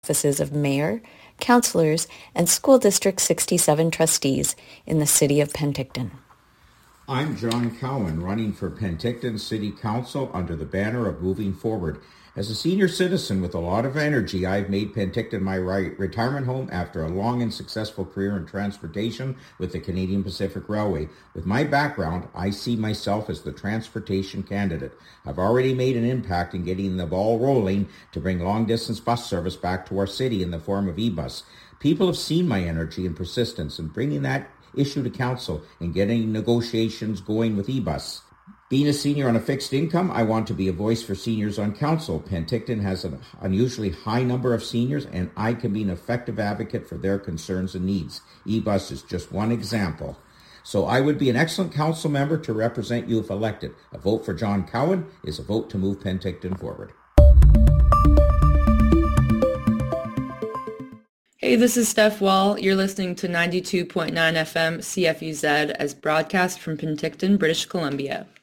offices of mayor, councilors, and School District 67 trustees in the city of Penticton. I'm John Cowan, running for Penticton City Council under the banner of Moving Forward. As a senior citizen with a lot of energy, I've made Penticton my retirement home after a long and successful career in transportation with the Canadian Pacific Railway. With my background, I see myself as the transportation candidate. I've already made an impact in getting the ball rolling to bring long-distance bus service back to our city in the form of eBus. People have seen my energy and persistence in bringing that issue to council and getting negotiations going with eBus. Being a senior on a fixed income, I want to be a voice for seniors on council. Penticton has an unusually high number of seniors, and I can be an effective advocate for their concerns and needs. eBus is just one example. So I would be an excellent council member to represent you if elected. A vote for John Cowan is a vote to move Penticton forward. Hey, this is Steph Wall. You're listening to 92.9 FM CFUZ as broadcast from Penticton, British Columbia.